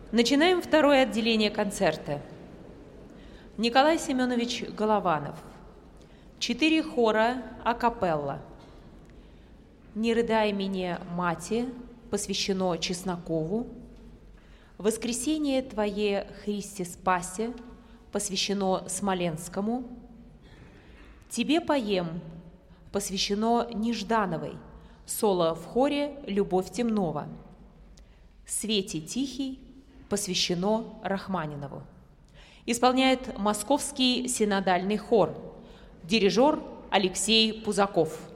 Начинаем второе отделение концерта. Николай Семенович Голованов. 4 хора акапелла. «Не рыдай меня, мати» посвящено Чеснокову. «Воскресение Твое, Христе Спасе» посвящено Смоленскому. «Тебе поем» посвящено Неждановой, соло в хоре Любовь Темнова. «Свете тихий» посвящено Рахманинову. Исполняет Московский синодальный хор. Дирижер Алексей Пузаков.